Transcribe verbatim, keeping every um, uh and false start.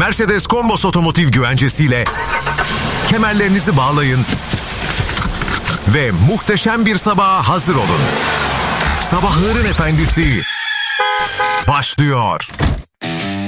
Mercedes Combos Otomotiv güvencesiyle kemerlerinizi bağlayın ve muhteşem bir sabaha hazır olun. Sabahların efendisi başlıyor.